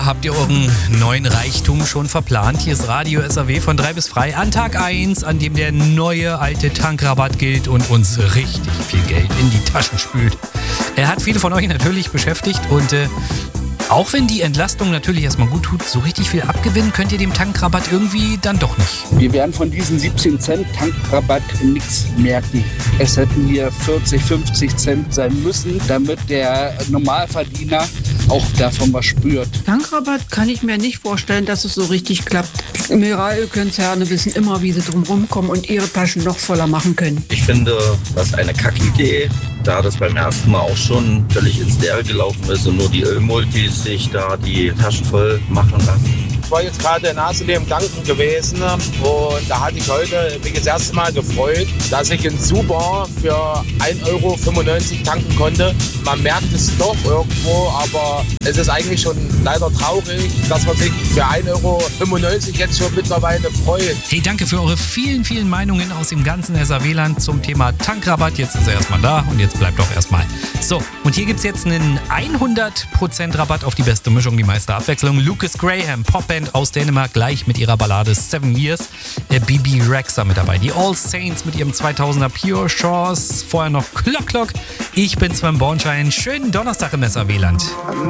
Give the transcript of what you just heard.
habt ihr euren neuen Reichtum schon verplant? Hier ist Radio SAW von 3 bis frei an Tag 1, an dem der neue alte Tankrabatt gilt und uns richtig viel Geld in die Taschen spült. Er hat viele von euch natürlich beschäftigt und auch wenn die Entlastung natürlich erstmal gut tut, so richtig viel abgewinnen könnt ihr dem Tankrabatt irgendwie dann doch nicht. Wir werden von diesen 17 Cent Tankrabatt nichts merken. Es hätten hier 40, 50 Cent sein müssen, damit der Normalverdiener auch davon was spürt. Tankrabatt kann ich mir nicht vorstellen, dass es so richtig klappt. Mineralölkonzerne wissen immer, wie sie drum rumkommen und ihre Taschen noch voller machen können. Ich finde, das ist eine Kackidee, da das beim ersten Mal auch schon völlig ins Leere gelaufen ist und nur die Ölmultis sich da die Taschen voll machen lassen. Ich war jetzt gerade in Haselem tanken gewesen und da hatte ich heute mich das erste Mal gefreut, dass ich in Super für 1,95 Euro tanken konnte. Man merkt es doch irgendwo, aber es ist eigentlich schon leider traurig, dass man sich für 1,95 Euro jetzt schon mittlerweile freut. Hey, danke für eure vielen, vielen Meinungen aus dem ganzen SAW-Land zum Thema Tankrabatt. Jetzt ist er erstmal da und jetzt bleibt doch erstmal. So, und hier gibt es jetzt einen 100% Rabatt auf die beste Mischung, die meiste Abwechslung. Lucas Graham, Popband aus Dänemark, gleich mit ihrer Ballade 7 Years. Bibi Rexha mit dabei. Die All Saints mit ihrem 2000er Pure Shores. Vorher noch Clock Clock. Ich bin Sven Bornschein. Schönen Donnerstag im SAW-Land.